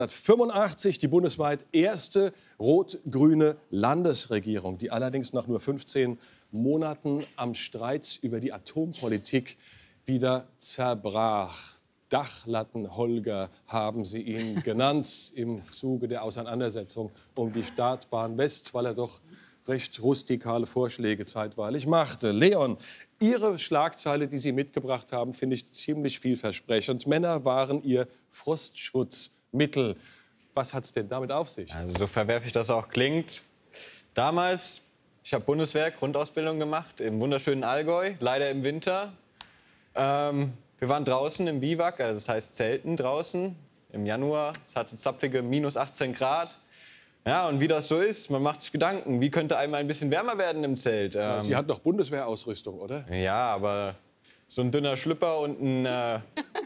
1985 die bundesweit erste rot-grüne Landesregierung, die allerdings nach nur 15 Monaten am Streit über die Atompolitik wieder zerbrach. Dachlatten-Holger haben sie ihn genannt im Zuge der Auseinandersetzung um die Startbahn West, weil er doch recht rustikale Vorschläge zeitweilig machte. Leon, Ihre Schlagzeile, die Sie mitgebracht haben, finde ich ziemlich vielversprechend. Männer waren Ihr Frostschutzmittel. Was hat es denn damit auf sich? Also so verwerflich das auch klingt. Damals, ich habe Bundeswehr, Grundausbildung gemacht im wunderschönen Allgäu, leider im Winter. Wir waren draußen im Biwak, also das heißt Zelten draußen im Januar. Es hatte zapfige minus 18 Grad. Ja, und wie das so ist, man macht sich Gedanken, wie könnte einem ein bisschen wärmer werden im Zelt. Sie hat doch Bundeswehrausrüstung, oder? Ja, aber so ein dünner Schlüpper und ein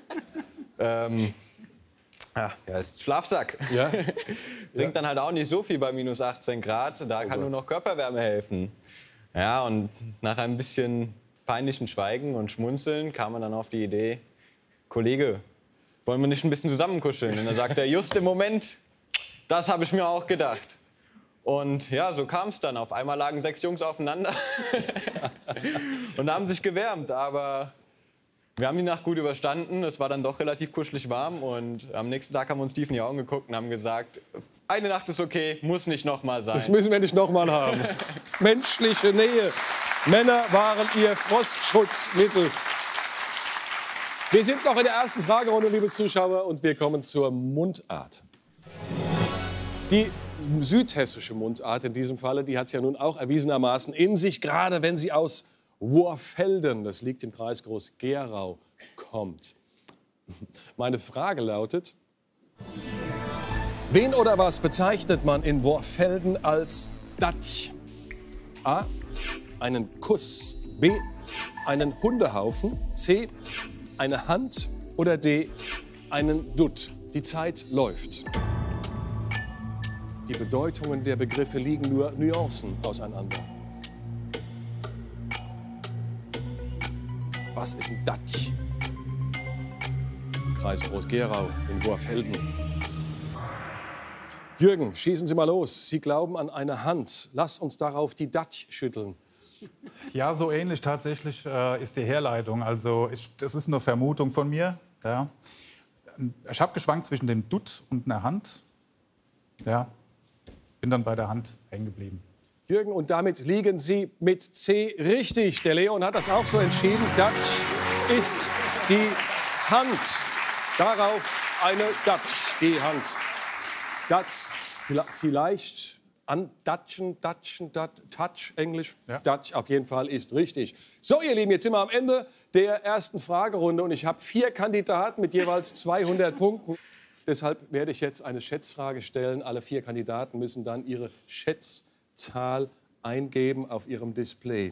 Schlafsack. Ja? Bringt dann halt auch nicht so viel bei minus 18 Grad. Da kann nur noch Körperwärme helfen. Ja, und nach ein bisschen peinlichen Schweigen und Schmunzeln kam man dann auf die Idee, Kollege, wollen wir nicht ein bisschen zusammenkuscheln? Und dann sagt er, just im Moment, das habe ich mir auch gedacht. Und ja, so kam es dann. Auf einmal lagen 6 Jungs aufeinander und haben sich gewärmt. Aber wir haben die Nacht gut überstanden. Es war dann doch relativ kuschelig warm. Und am nächsten Tag haben wir uns tief in die Augen geguckt und haben gesagt, eine Nacht ist okay, muss nicht noch mal sein. Das müssen wir nicht noch mal haben. Menschliche Nähe. Männer waren Ihr Frostschutzmittel. Wir sind noch in der ersten Fragerunde, liebe Zuschauer, und wir kommen zur Mundart. Die südhessische Mundart in diesem Falle, die hat es ja nun auch erwiesenermaßen in sich, gerade wenn sie aus Worfelden, das liegt im Kreis Groß-Gerau, kommt. Meine Frage lautet: Wen oder was bezeichnet man in Worfelden als Datsch? A. Einen Kuss. B. Einen Hundehaufen. C. Eine Hand. Oder D. Einen Dutt. Die Zeit läuft. Die Bedeutungen der Begriffe liegen nur Nuancen auseinander. Was ist ein Datsch? Kreis Groß-Gerau in Worfelden. Jürgen, schießen Sie mal los. Sie glauben an eine Hand. Lass uns darauf die Datsch schütteln. Ja, so ähnlich tatsächlich ist die Herleitung. Also das ist eine Vermutung von mir. Ja. Ich habe geschwankt zwischen dem Dutt und einer Hand. Ja, bin dann bei der Hand hängen geblieben. Jürgen, und damit liegen Sie mit C richtig. Der Leon hat das auch so entschieden. Datsch ist die Hand. Darauf eine Datsch, die Hand. Datsch, vielleicht andatschen, datschen, touch, Englisch. Ja. Datsch auf jeden Fall ist richtig. So, ihr Lieben, jetzt sind wir am Ende der ersten Fragerunde und ich habe 4 Kandidaten mit jeweils 200 Punkten. Deshalb werde ich jetzt eine Schätzfrage stellen. Alle 4 Kandidaten müssen dann ihre Schätzzahl eingeben auf ihrem Display.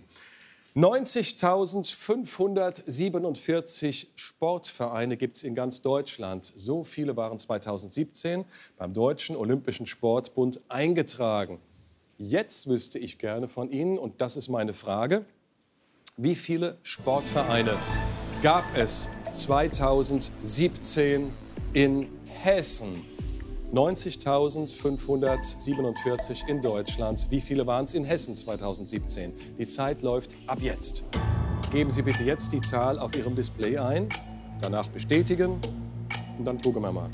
90.547 Sportvereine gibt es in ganz Deutschland. So viele waren 2017 beim Deutschen Olympischen Sportbund eingetragen. Jetzt wüsste ich gerne von Ihnen, und das ist meine Frage: Wie viele Sportvereine gab es 2017 in Hessen? 90.547 in Deutschland. Wie viele waren es in Hessen 2017? Die Zeit läuft ab jetzt. Geben Sie bitte jetzt die Zahl auf Ihrem Display ein, danach bestätigen und dann gucken wir mal.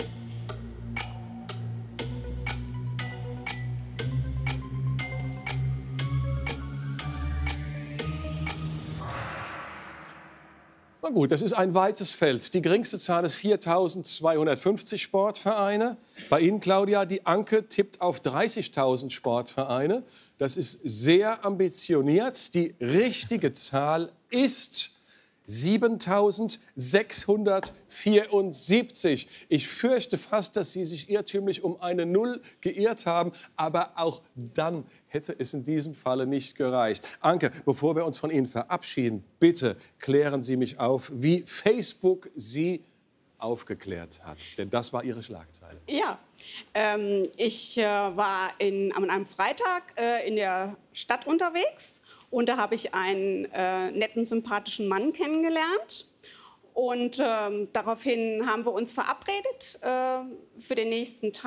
Na gut, das ist ein weites Feld. Die geringste Zahl ist 4.250 Sportvereine. Bei Ihnen, Claudia, die Anke tippt auf 30.000 Sportvereine. Das ist sehr ambitioniert. Die richtige Zahl ist 7.674. Ich fürchte fast, dass Sie sich irrtümlich um eine Null geirrt haben. Aber auch dann hätte es in diesem Falle nicht gereicht. Anke, bevor wir uns von Ihnen verabschieden, bitte klären Sie mich auf, wie Facebook Sie aufgeklärt hat. Denn das war Ihre Schlagzeile. Ja, ich war an einem Freitag in der Stadt unterwegs. Und da habe ich einen netten, sympathischen Mann kennengelernt. Und daraufhin haben wir uns verabredet für den nächsten Tag.